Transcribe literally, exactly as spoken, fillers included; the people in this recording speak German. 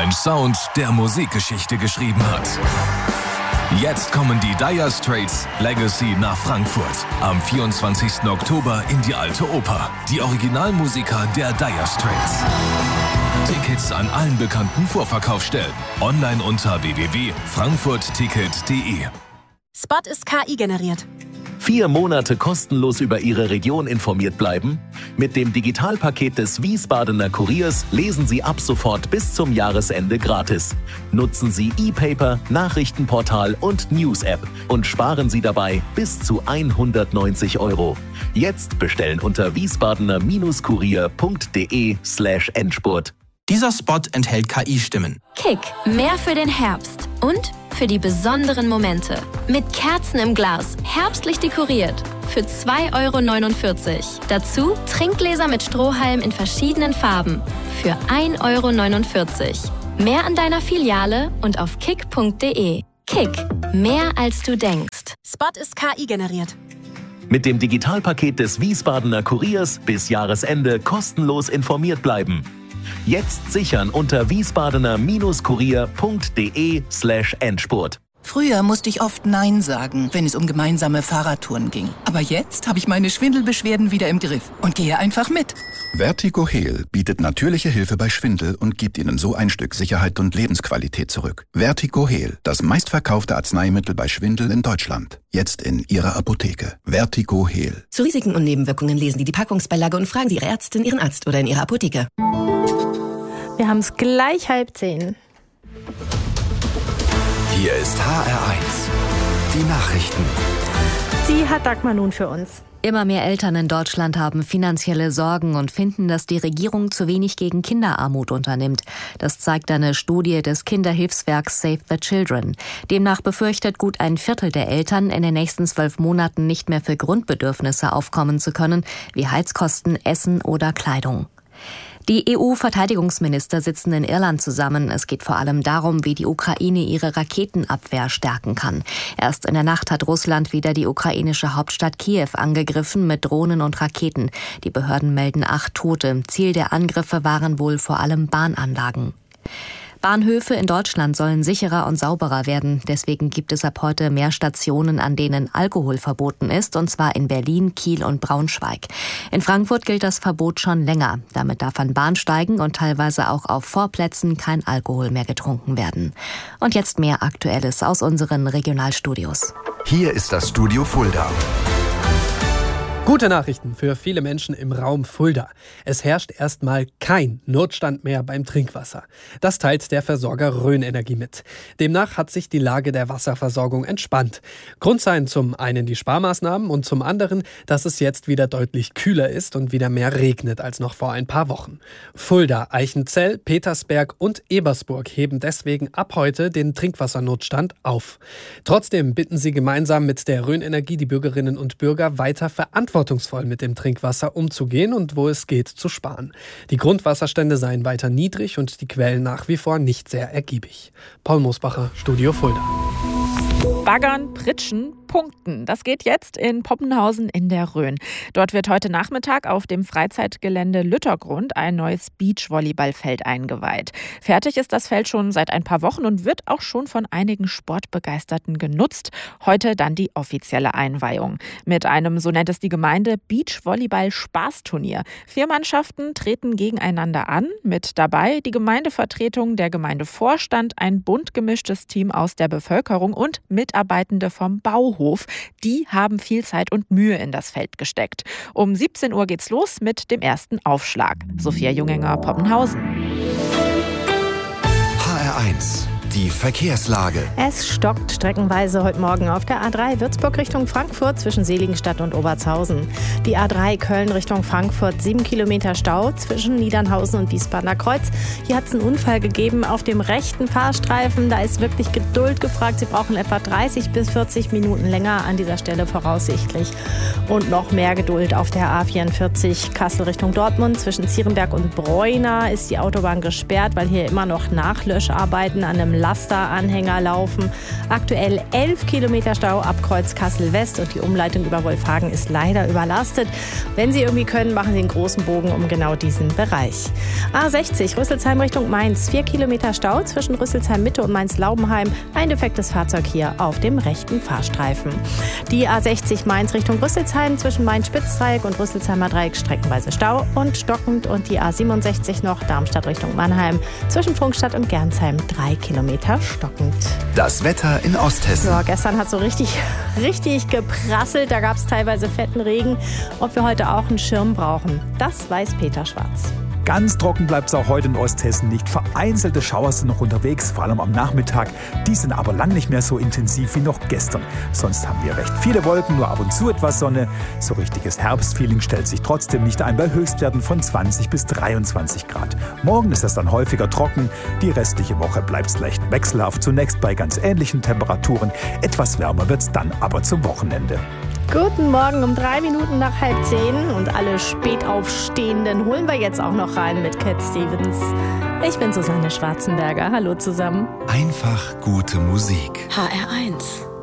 Ein Sound, der Musikgeschichte geschrieben hat. Jetzt kommen die Dire Straits Legacy nach Frankfurt. Am vierundzwanzigsten Oktober in die Alte Oper. Die Originalmusiker der Dire Straits. Tickets an allen bekannten Vorverkaufsstellen. Online unter w w w punkt frankfurt ticket punkt d e. Spot ist K I generiert. Vier Monate kostenlos über Ihre Region informiert bleiben? Mit dem Digitalpaket des Wiesbadener Kuriers lesen Sie ab sofort bis zum Jahresende gratis. Nutzen Sie E-Paper, Nachrichtenportal und News-App und sparen Sie dabei bis zu hundertneunzig Euro. Jetzt bestellen unter wiesbadener kurier punkt d e slash Endspurt. Dieser Spot enthält K I-Stimmen. Kick, mehr für den Herbst und für die besonderen Momente. Mit Kerzen im Glas, herbstlich dekoriert. Für zwei Euro neunundvierzig. Dazu Trinkgläser mit Strohhalm in verschiedenen Farben. Für ein Euro neunundvierzig. Mehr an deiner Filiale und auf kick punkt d e. Kick, mehr als du denkst. Spot ist K I generiert. Mit dem Digitalpaket des Wiesbadener Kuriers bis Jahresende kostenlos informiert bleiben. Jetzt sichern unter wiesbadener kurier punkt d e slash Endspurt. Früher musste ich oft Nein sagen, wenn es um gemeinsame Fahrradtouren ging. Aber jetzt habe ich meine Schwindelbeschwerden wieder im Griff und gehe einfach mit. Vertigo Heal bietet natürliche Hilfe bei Schwindel und gibt Ihnen so ein Stück Sicherheit und Lebensqualität zurück. Vertigo Heal, das meistverkaufte Arzneimittel bei Schwindel in Deutschland. Jetzt in Ihrer Apotheke. Vertigo Heal. Zu Risiken und Nebenwirkungen lesen Sie die Packungsbeilage und fragen Sie Ihre Ärztin, Ihren Arzt oder in Ihrer Apotheke. Wir haben es gleich halb zehn. Hier ist H R eins. Die Nachrichten. Die hat Dagmar nun für uns. Immer mehr Eltern in Deutschland haben finanzielle Sorgen und finden, dass die Regierung zu wenig gegen Kinderarmut unternimmt. Das zeigt eine Studie des Kinderhilfswerks Save the Children. Demnach befürchtet gut ein Viertel der Eltern, in den nächsten zwölf Monaten nicht mehr für Grundbedürfnisse aufkommen zu können, wie Heizkosten, Essen oder Kleidung. Die E U-Verteidigungsminister sitzen in Irland zusammen. Es geht vor allem darum, wie die Ukraine ihre Raketenabwehr stärken kann. Erst in der Nacht hat Russland wieder die ukrainische Hauptstadt Kiew angegriffen mit Drohnen und Raketen. Die Behörden melden acht Tote. Ziel der Angriffe waren wohl vor allem Bahnanlagen. Bahnhöfe in Deutschland sollen sicherer und sauberer werden. Deswegen gibt es ab heute mehr Stationen, an denen Alkohol verboten ist, und zwar in Berlin, Kiel und Braunschweig. In Frankfurt gilt das Verbot schon länger. Damit darf an Bahnsteigen und teilweise auch auf Vorplätzen kein Alkohol mehr getrunken werden. Und jetzt mehr Aktuelles aus unseren Regionalstudios. Hier ist das Studio Fulda. Gute Nachrichten für viele Menschen im Raum Fulda. Es herrscht erstmal kein Notstand mehr beim Trinkwasser. Das teilt der Versorger Rhön Energie mit. Demnach hat sich die Lage der Wasserversorgung entspannt. Grund seien zum einen die Sparmaßnahmen und zum anderen, dass es jetzt wieder deutlich kühler ist und wieder mehr regnet als noch vor ein paar Wochen. Fulda, Eichenzell, Petersberg und Ebersburg heben deswegen ab heute den Trinkwassernotstand auf. Trotzdem bitten sie gemeinsam mit der Rhön Energie die Bürgerinnen und Bürger weiter verantwortungsvoll mit dem Trinkwasser umzugehen und wo es geht zu sparen. Die Grundwasserstände seien weiter niedrig und die Quellen nach wie vor nicht sehr ergiebig. Paul Mosbacher, Studio Fulda. Baggern, Pritschen, Punkten. Das geht jetzt in Poppenhausen in der Rhön. Dort wird heute Nachmittag auf dem Freizeitgelände Lüttergrund ein neues Beachvolleyballfeld eingeweiht. Fertig ist das Feld schon seit ein paar Wochen und wird auch schon von einigen Sportbegeisterten genutzt. Heute dann die offizielle Einweihung. Mit einem, so nennt es die Gemeinde, Beachvolleyball-Spaßturnier. Vier Mannschaften treten gegeneinander an. Mit dabei die Gemeindevertretung, der Gemeindevorstand, ein bunt gemischtes Team aus der Bevölkerung und Mitarbeitende vom Bauhof. Die haben viel Zeit und Mühe in das Feld gesteckt. Um siebzehn Uhr geht's los mit dem ersten Aufschlag. Sophia Jungenger, Poppenhausen. H R eins. Die Verkehrslage. Es stockt streckenweise heute Morgen auf der A drei Würzburg Richtung Frankfurt zwischen Seligenstadt und Obertshausen. Die A drei Köln Richtung Frankfurt, sieben Kilometer Stau zwischen Niedernhausen und Wiesbadener Kreuz. Hier hat es einen Unfall gegeben auf dem rechten Fahrstreifen. Da ist wirklich Geduld gefragt. Sie brauchen etwa dreißig bis vierzig Minuten länger an dieser Stelle voraussichtlich. Und noch mehr Geduld auf der A vierundvierzig Kassel Richtung Dortmund. Zwischen Zierenberg und Breuna ist die Autobahn gesperrt, weil hier immer noch Nachlöscharbeiten an einem Lasteranhänger laufen. Aktuell elf Kilometer Stau ab Kreuz Kassel-West und die Umleitung über Wolfhagen ist leider überlastet. Wenn Sie irgendwie können, machen Sie einen großen Bogen um genau diesen Bereich. A sechzig Rüsselsheim Richtung Mainz. vier Kilometer Stau zwischen Rüsselsheim Mitte und Mainz-Laubenheim. Ein defektes Fahrzeug hier auf dem rechten Fahrstreifen. Die A sechzig Mainz Richtung Rüsselsheim zwischen Mainz-Spitzdreieck und Rüsselsheimer Dreieck streckenweise Stau und stockend. Und die A siebenundsechzig noch Darmstadt Richtung Mannheim zwischen Pfungstadt und Gernsheim drei Kilometer stockend. Das Wetter in Osthessen. Ja, gestern hat so richtig, richtig geprasselt. Da gab es teilweise fetten Regen. Ob wir heute auch einen Schirm brauchen, das weiß Peter Schwarz. Ganz trocken bleibt es auch heute in Osthessen nicht. Vereinzelte Schauer sind noch unterwegs, vor allem am Nachmittag. Die sind aber lang nicht mehr so intensiv wie noch gestern. Sonst haben wir recht viele Wolken, nur ab und zu etwas Sonne. So richtiges Herbstfeeling stellt sich trotzdem nicht ein bei Höchstwerten von zwanzig bis dreiundzwanzig Grad. Morgen ist es dann häufiger trocken. Die restliche Woche bleibt es leicht wechselhaft. Zunächst bei ganz ähnlichen Temperaturen. Etwas wärmer wird es dann aber zum Wochenende. Guten Morgen um drei Minuten nach halb zehn und alle Spätaufstehenden holen wir jetzt auch noch rein mit Cat Stevens. Ich bin Susanne Schwarzenberger. Hallo zusammen. Einfach gute Musik. H R eins.